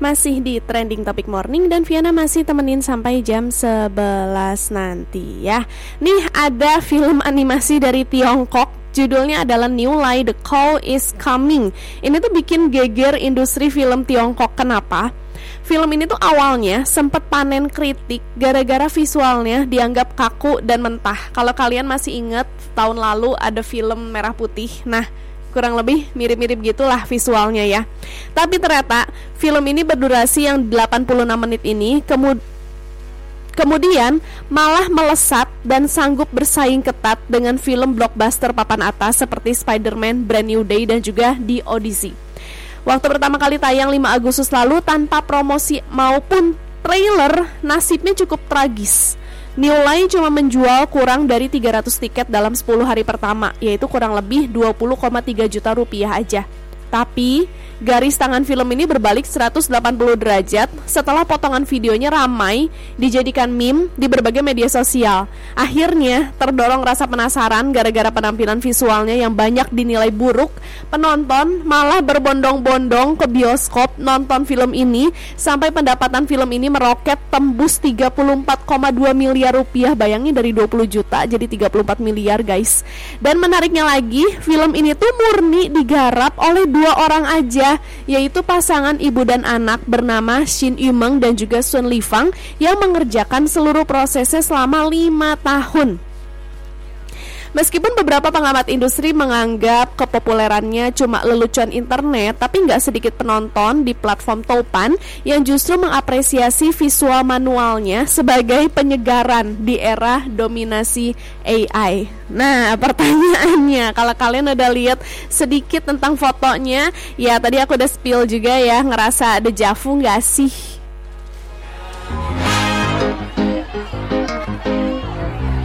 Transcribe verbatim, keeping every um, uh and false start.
Masih di Trending Topic Morning dan Viana masih temenin sampai jam sebelas nanti ya. Nih ada film animasi dari Tiongkok, judulnya adalah New Lie, The Call is Coming. Ini tuh bikin geger industri film Tiongkok. Kenapa? Film ini tuh awalnya sempat panen kritik gara-gara visualnya dianggap kaku dan mentah. Kalau kalian masih ingat tahun lalu ada film Merah Putih. Nah, kurang lebih mirip-mirip gitulah visualnya ya. Tapi ternyata film ini berdurasi yang delapan puluh enam menit ini kemud- kemudian malah melesat dan sanggup bersaing ketat dengan film blockbuster papan atas seperti Spider-Man, Brand New Day dan juga The Odyssey. Waktu pertama kali tayang lima Agustus lalu tanpa promosi maupun trailer, nasibnya cukup tragis. New Lie cuma menjual kurang dari tiga ratus tiket dalam sepuluh hari pertama, yaitu kurang lebih dua puluh koma tiga juta rupiah aja. Tapi garis tangan film ini berbalik seratus delapan puluh derajat setelah potongan videonya ramai dijadikan meme di berbagai media sosial. Akhirnya terdorong rasa penasaran gara-gara penampilan visualnya yang banyak dinilai buruk, penonton malah berbondong-bondong ke bioskop nonton film ini sampai pendapatan film ini meroket tembus tiga puluh empat koma dua miliar rupiah. Bayangin dari dua puluh juta jadi tiga puluh empat miliar guys. Dan menariknya lagi, film ini tuh murni digarap oleh dua orang aja, yaitu pasangan ibu dan anak bernama Shin Yimeng dan juga Sun Lifang yang mengerjakan seluruh prosesnya selama lima tahun. Meskipun beberapa pengamat industri menganggap kepopulerannya cuma lelucon internet, tapi nggak sedikit penonton di platform Topan yang justru mengapresiasi visual manualnya sebagai penyegaran di era dominasi A I. Nah, pertanyaannya, kalau kalian udah lihat sedikit tentang fotonya, ya tadi aku udah spill juga ya, ngerasa deja vu nggak sih?